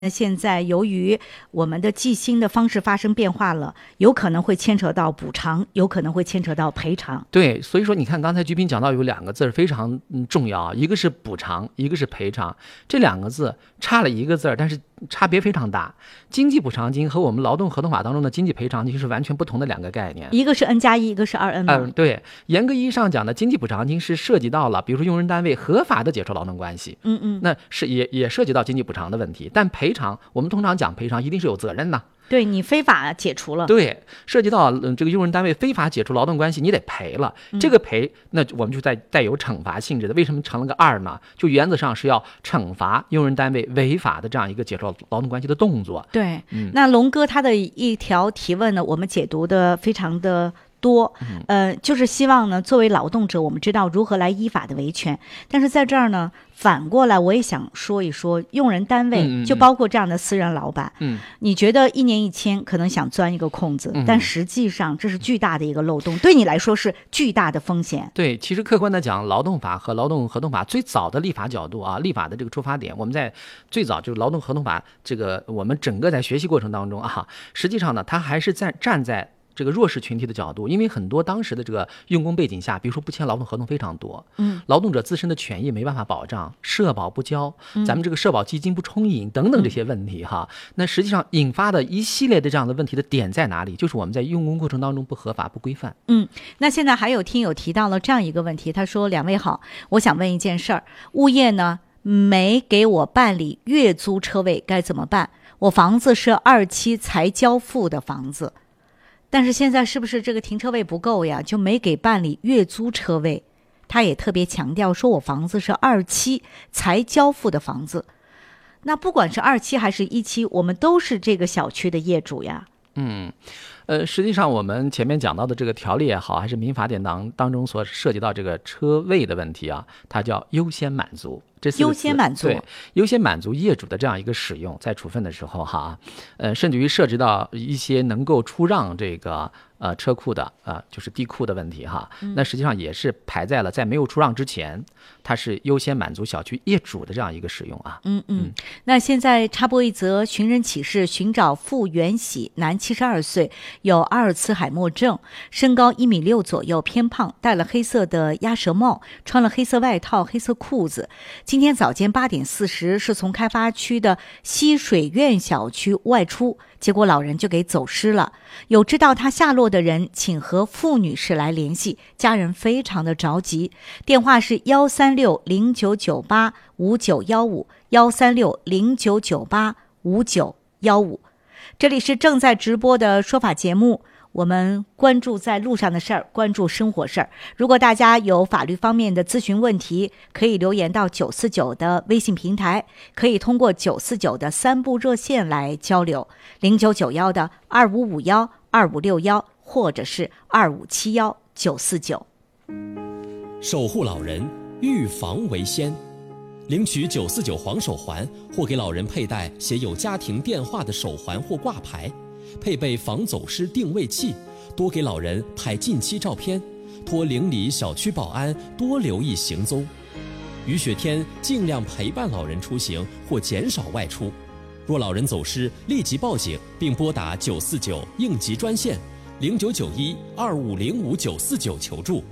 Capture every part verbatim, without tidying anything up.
那现在由于我们的计薪的方式发生变化了，有可能会牵扯到补偿，有可能会牵扯到赔偿。 对，所以说你看刚才居斌讲到有两个字非常重要，一个是补偿，一个是赔偿，这两个字差了一个字，但是差别非常大。经济补偿金和我们劳动合同法当中的经济赔偿金是完全不同的两个概念， 一个是 N 加一，一个是二 N 嘛、 嗯，对，严格意义上讲呢，经济补偿金是涉及到了比如说用人单位合法的解除劳动关系， 嗯嗯， 那是也也涉及到经济补偿的问题。但赔偿我们通常讲赔偿一定是有责任的， 对，你非法解除了， 对，涉及到、嗯、这个用人单位非法解除劳动关系，你得赔了。这个赔，那我们就带带有惩罚性质的。为什么成了个二呢？就原则上是要惩罚用人单位违法的这样一个解除劳动关系的动作。 对， 嗯、 那龙哥他的一条提问呢，我们解读的非常的多，呃，就是希望呢，作为劳动者，我们知道如何来依法的维权。但是在这儿呢，反过来我也想说一说，用人单位、 嗯嗯嗯就包括这样的私人老板， 嗯， 你觉得一年一千可能想钻一个空子， 嗯、 但实际上这是巨大的一个漏洞，对你来说是巨大的风险。 对，其实客观的讲，劳动法和劳动合同法最早的立法角度啊，立法的这个出发点，我们在最早就是劳动合同法这个我们整个在学习过程当中啊，实际上呢，它还是在站在这个弱势群体的角度，因为很多当时的这个用工背景下，比如说不签劳动合同非常多， 嗯， 劳动者自身的权益没办法保障，社保不交，咱们这个社保基金不充盈等等这些问题哈，嗯、那实际上引发的一系列的这样的问题的点在哪里？就是我们在用工过程当中不合法不规范。 嗯，那现在还有听友提到了这样一个问题，他说：“两位好，我想问一件事儿，物业呢没给我办理月租车位该怎么办？我房子是二期才交付的房子。”但是现在是不是这个停车位不够呀？就没给办理月租车位。他也特别强调说，我房子是二期才交付的房子。那不管是二期还是一期，我们都是这个小区的业主呀。 嗯，呃，实际上我们前面讲到的这个条例也好，还是民法典当当中所涉及到这个车位的问题啊，它叫优先满足。这四个字优先满足， 对，优先满足业主的这样一个使用，在处分的时候哈，呃，甚至于涉及到一些能够出让这个呃车库的呃就是地库的问题哈， 嗯、 那实际上也是排在了在没有出让之前，它是优先满足小区业主的这样一个使用啊。 嗯嗯。那现在插播一则寻人启事，寻找傅元喜，男，七十二岁，有阿尔茨海默症，身高一米六左右，偏胖，戴了黑色的鸭舌帽，穿了黑色外套、黑色裤子。今天早间八点四十是从开发区的西水苑小区外出，结果老人就给走失了。有知道他下落的人，请和傅女士来联系，家人非常的着急。电话是幺三六零九九八五九幺五，幺三六零九九八五九幺五。这里是正在直播的说法节目。我们关注在路上的事儿，关注生活事儿。如果大家有法律方面的咨询问题，可以留言到九四九的微信平台，可以通过九四九的三部热线来交流，零九九幺的二五五幺二五六幺，或者是二五七幺九四九。 守护老人，预防为先。领取九四九黄手环，或给老人佩戴写有家庭电话的手环或挂牌。配备防走失定位器，多给老人拍近期照片，托邻里小区保安多留意行踪。雨雪天尽量陪伴老人出行或减少外出。若老人走失，立即报警并拨打九四九应急专线零九九一二五零五九四九求助。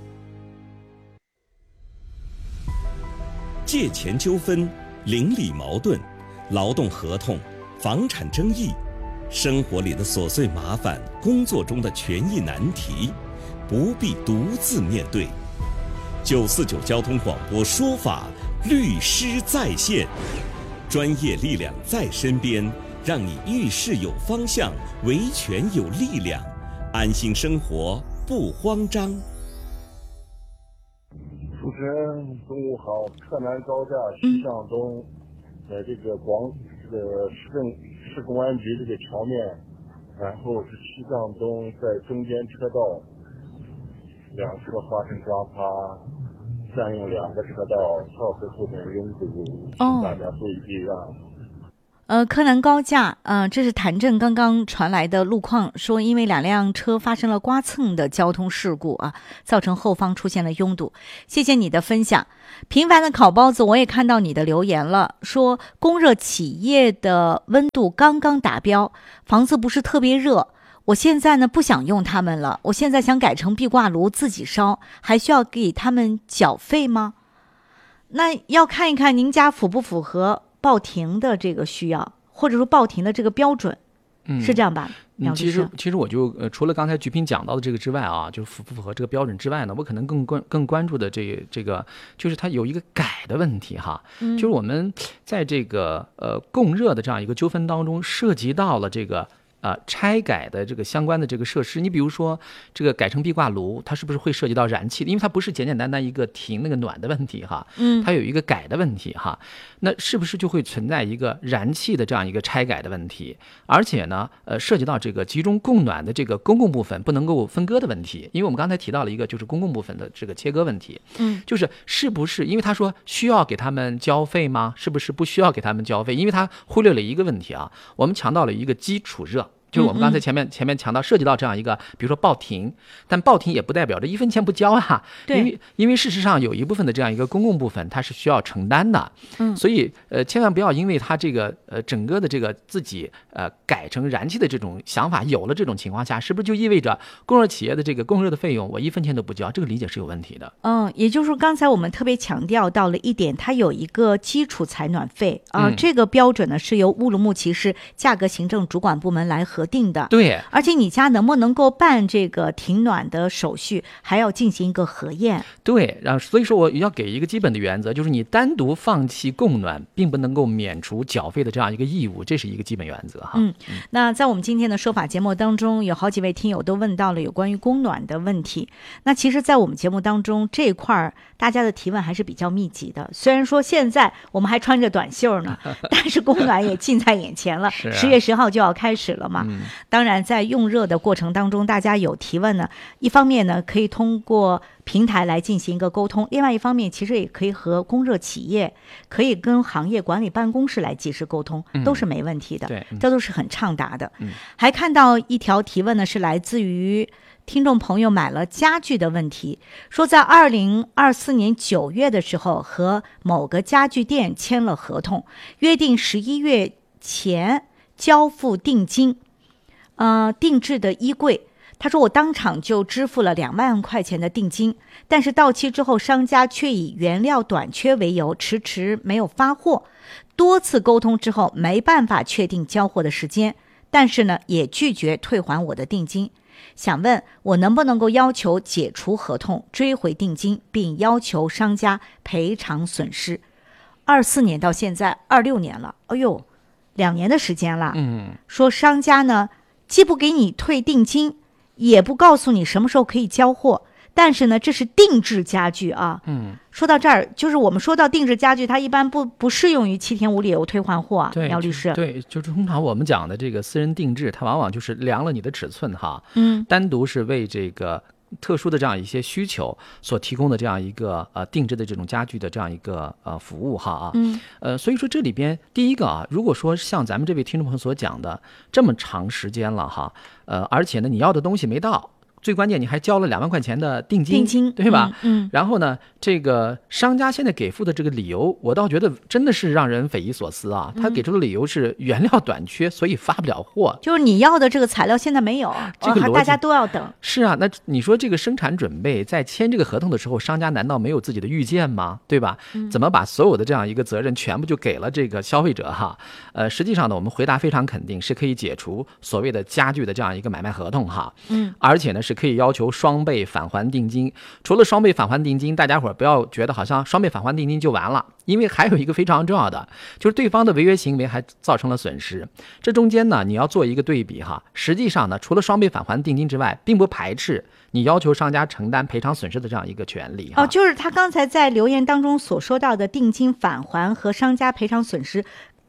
借钱纠纷、邻里矛盾、劳动合同、房产争议。生活里的琐碎麻烦，工作中的权益难题，不必独自面对。九四九交通广播说法，律师在线，专业力量在身边，让你遇事有方向，维权有力量，安心生活不慌张。 主持人，中午好。柯南高架西向东，在这个广这个市政。市公安局这个桥面，然后是西向东，在中间车道，两车发生刮擦，占用两个车道，造成后面拥堵，请大家注意避让。 呃，柯南高架，呃，这是谭镇刚刚传来的路况，说因为两辆车发生了刮蹭的交通事故啊，造成后方出现了拥堵。谢谢你的分享。平凡的烤包子，我也看到你的留言了，说供热企业的温度刚刚达标，房子不是特别热，我现在呢不想用他们了，我现在想改成壁挂炉自己烧，还需要给他们缴费吗？那要看一看您家符不符合报停的这个需要，或者说报停的这个标准，嗯、是这样吧？ 嗯，其实其实我就呃，除了刚才菊萍讲到的这个之外啊，就是符不符合这个标准之外呢，我可能更关更关注的这个这个就是它有一个改的问题哈，嗯、就是我们在这个呃供热的这样一个纠纷当中，涉及到了这个。呃，拆改的这个相关的这个设施，你比如说这个改成壁挂炉，它是不是会涉及到燃气的？因为它不是简简单单一个停那个暖的问题哈，嗯，它有一个改的问题哈，那是不是就会存在一个燃气的这样一个拆改的问题？而且呢，呃，涉及到这个集中供暖的这个公共部分不能够分割的问题，因为我们刚才提到了一个就是公共部分的这个切割问题，嗯，就是是不是因为他说需要给他们交费吗？是不是不需要给他们交费？因为他忽略了一个问题啊，我们强调了一个基础热。就是我们刚才前面、嗯、前面强调涉及到这样一个，比如说报停，但报停也不代表着一分钱不交啊，因为因为事实上有一部分的这样一个公共部分它是需要承担的，嗯，所以呃千万不要因为它这个呃整个的这个自己呃改成燃气的这种想法有了这种情况下，是不是就意味着供热企业的这个供热的费用我一分钱都不交？这个理解是有问题的。 嗯，也就是说刚才我们特别强调到了一点，它有一个基础采暖费啊、呃嗯，这个标准呢是由乌鲁木齐市价格行政主管部门来核定的， 对， 而且你家能不能够办这个停暖的手续，还要进行一个核验。 对，然后所以说我要给一个基本的原则，就是你单独放弃供暖，并不能够免除缴费的这样一个义务，这是一个基本原则哈。 嗯，那在我们今天的说法节目当中，有好几位听友都问到了有关于供暖的问题。那其实，在我们节目当中这一块大家的提问还是比较密集的。虽然说现在我们还穿着短袖呢，但是供暖也近在眼前了，十、啊、月十号就要开始了嘛。嗯当然在用热的过程当中，大家有提问呢，一方面呢可以通过平台来进行一个沟通，另外一方面其实也可以和供热企业，可以跟行业管理办公室来及时沟通，都是没问题的、 嗯、 这都是很畅达的、嗯、还看到一条提问呢，是来自于听众朋友买了家具的问题，说在二零二四年九月的时候和某个家具店签了合同，约定十一月前交付定金，呃，定制的衣柜，他说我当场就支付了两万块钱的定金，但是到期之后商家却以原料短缺为由迟迟没有发货，多次沟通之后没办法确定交货的时间，但是呢也拒绝退还我的定金，想问我能不能够要求解除合同追回定金，并要求商家赔偿损失。二四年到现在二六年了，哎呦，两年的时间了。嗯，说商家呢既不给你退定金，也不告诉你什么时候可以交货，但是呢这是定制家具啊。嗯，说到这儿，就是我们说到定制家具，它一般不不适用于七天无理由退换货啊。 对， 苗律师， 对，就是通常我们讲的这个私人定制，它往往就是量了你的尺寸哈， 嗯， 单独是为这个特殊的这样一些需求所提供的这样一个呃定制的这种家具的这样一个呃服务哈啊， 嗯， 呃，所以说这里边第一个啊，如果说像咱们这位听众朋友所讲的这么长时间了哈，呃，而且呢你要的东西没到。最关键，你还交了两万块钱的定金， 定金对吧？ 嗯。嗯， 然后呢，这个商家现在给付的这个理由，我倒觉得真的是让人匪夷所思啊！他给出的理由是原料短缺，所以发不了货。 就是你要的这个材料现在没有， 这个逻辑、 哦、大家都要等。 是啊，那你说这个生产准备在签这个合同的时候，商家难道没有自己的预见吗？对吧？嗯、怎么把所有的这样一个责任全部就给了这个消费者哈？呃，实际上呢，我们回答非常肯定，是可以解除所谓的家具的这样一个买卖合同哈。嗯，而且呢，是可以要求双。双倍返还定金，除了双倍返还定金，大家伙不要觉得好像双倍返还定金就完了，因为还有一个非常重要的，就是对方的违约行为还造成了损失。这中间呢，你要做一个对比哈。实际上呢，除了双倍返还定金之外，并不排斥你要求商家承担赔偿损失的这样一个权利。 哦，就是他刚才在留言当中所说到的定金返还和商家赔偿损失。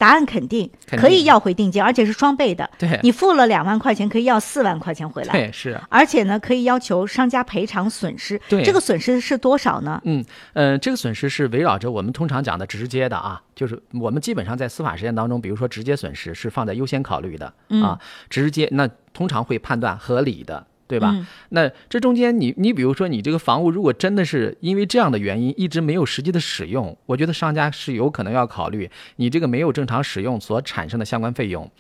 答案肯定， 肯定可以要回定金，而且是双倍的。 对， 你付了两万块钱，可以要四万块钱回来。 对，是。 而且呢，可以要求商家赔偿损失。 对， 这个损失是多少呢？ 嗯呃，这个损失是围绕着我们通常讲的直接的啊，就是我们基本上在司法实践当中，比如说直接损失是放在优先考虑的、嗯、啊，直接那通常会判断合理的。对吧、嗯？那这中间你你比如说你这个房屋如果真的是因为这样的原因一直没有实际的使用，我觉得商家是有可能要考虑你这个没有正常使用所产生的相关费用，